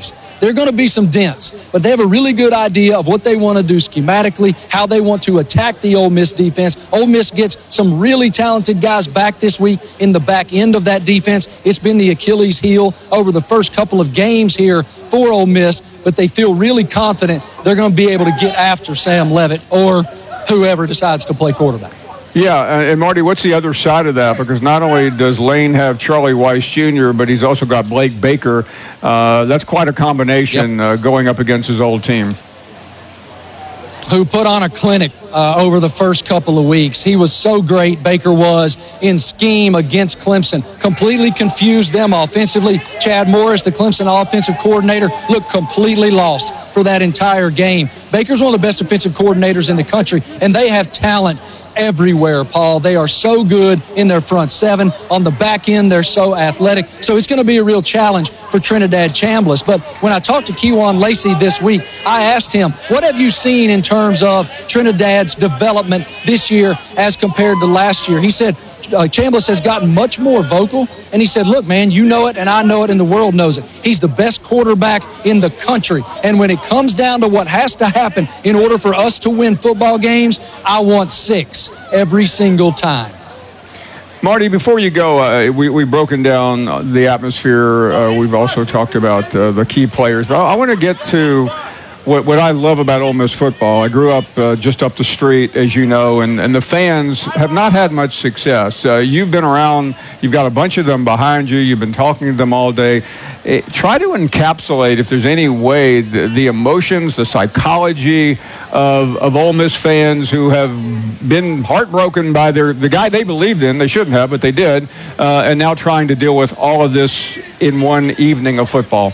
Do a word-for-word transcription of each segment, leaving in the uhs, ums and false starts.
place. There are going to be some dents, but they have a really good idea of what they want to do schematically, how they want to attack the Ole Miss defense. Ole Miss gets some really talented guys back this week in the back end of that defense. It's been the Achilles heel over the first couple of games here for Ole Miss, but they feel really confident they're going to be able to get after Sam Leavitt or whoever decides to play quarterback. Yeah, and Marty, what's the other side of that? Because not only does Lane have Charlie Weiss Junior, but he's also got Blake Baker. Uh, that's quite a combination. Yep. uh, going up against his old team. Who put on a clinic uh, over the first couple of weeks. He was so great, Baker was, in scheme against Clemson. Completely confused them offensively. Chad Morris, the Clemson offensive coordinator, looked completely lost for that entire game. Baker's one of the best offensive coordinators in the country, and they have talent everywhere, Paul. They are so good in their front seven. On the back end, they're so athletic. So it's going to be a real challenge for Trinidad Chambliss. But when I talked to Kejuan Lacey this week, I asked him, what have you seen in terms of Trinidad's development this year as compared to last year? He said, uh, Chambliss has gotten much more vocal. And he said, look, man, you know it, and I know it, and the world knows it. He's the best quarterback in the country. And when it comes down to what has to happen in order for us to win football games, I want six every single time. Marty, before you go, uh, we, we've broken down the atmosphere. Uh, we've also talked about uh, the key players. But I, I want to get to what, what I love about Ole Miss football. I grew up uh, just up the street, as you know, and, and the fans have not had much success. Uh, you've been around. You've got a bunch of them behind you. You've been talking to them all day. It, try to encapsulate, if there's any way, the, the emotions, the psychology of, of Ole Miss fans who have been heartbroken by their the guy they believed in. They shouldn't have, but they did, uh, and now trying to deal with all of this in one evening of football.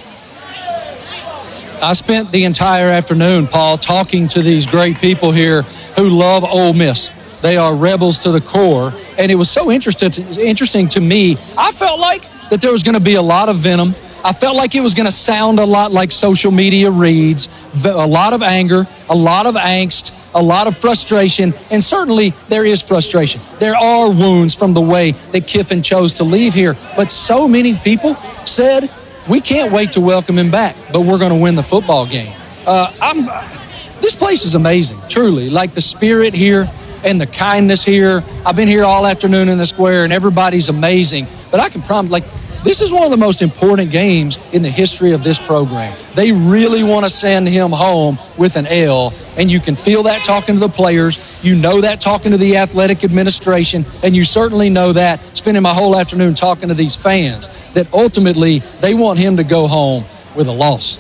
I spent the entire afternoon, Paul, talking to these great people here who love Ole Miss. They are rebels to the core, and it was so interesting to, interesting to me. I felt like that there was going to be a lot of venom. I felt like it was going to sound a lot like social media reads, a lot of anger, a lot of angst, a lot of frustration, and certainly there is frustration. There are wounds from the way that Kiffin chose to leave here, but so many people said, we can't wait to welcome him back, but we're going to win the football game. Uh, I'm, this place is amazing, truly. Like the spirit here and the kindness here. I've been here all afternoon in the square, and everybody's amazing. But I can promise, like, this is one of the most important games in the history of this program. They really want to send him home with an L, and you can feel that talking to the players. You know that talking to the athletic administration, and you certainly know that spending my whole afternoon talking to these fans, that ultimately they want him to go home with a loss.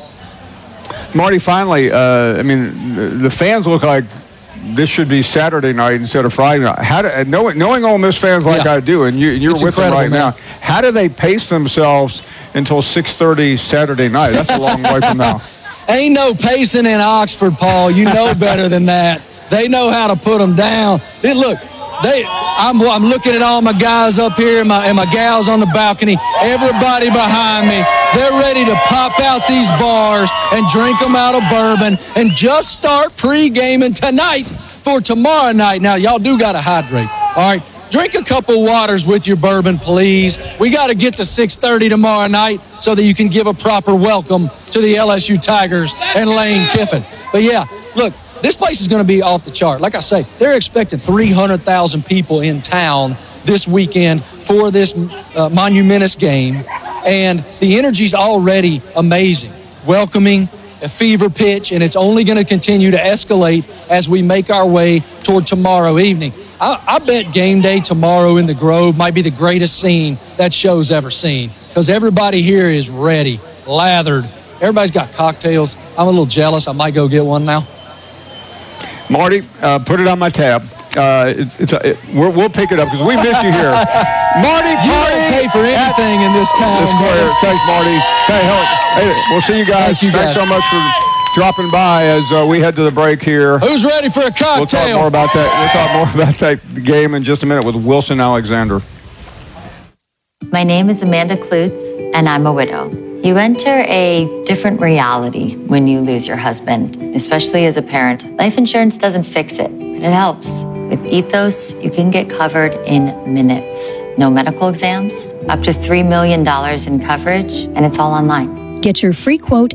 Marty, finally, uh, I mean, the fans look like this should be Saturday night instead of Friday night. How do, knowing, knowing Ole Miss fans like yeah. I do, and you, you're it's with them right man. now, how do they pace themselves until six thirty Saturday night? That's a long way from now. Ain't no pacing in Oxford, Paul. You know better than that. They know how to put them down. They, look, they. I'm, I'm looking at all my guys up here and my, and my gals on the balcony. Everybody behind me. They're ready to pop out these bars and drink them out of bourbon and just start pre-gaming tonight for tomorrow night. Now, y'all do got to hydrate, all right? Drink a couple waters with your bourbon, please. We got to get to six thirty tomorrow night so that you can give a proper welcome to the L S U Tigers and Lane Kiffin. But, yeah, look, this place is going to be off the chart. Like I say, they're expecting three hundred thousand people in town this weekend for this uh, monumentous game. And the energy's already amazing, welcoming, a fever pitch, and it's only going to continue to escalate as we make our way toward tomorrow evening. I, I bet game day tomorrow in the Grove might be the greatest scene that show's ever seen, because everybody here is ready, lathered. Everybody's got cocktails. I'm a little jealous. I might go get one now. Marty, uh, put it on my tab. Uh, it's, it's a, it, we're, we'll pick it up because we miss you here. Marty, you Marty, don't pay for anything in this town. The square. Thanks, Marty. Hey, hey, we'll see you guys. Thank you Thanks guys. so much for dropping by as uh, we head to the break here. Who's ready for a cocktail? We'll talk more about that. We'll talk more about that game in just a minute with Wilson Alexander. My name is Amanda Klutz, and I'm a widow. You enter a different reality when you lose your husband, especially as a parent. Life insurance doesn't fix it, but it helps. With Ethos, you can get covered in minutes. No medical exams, up to three million dollars in coverage, and it's all online. Get your free quote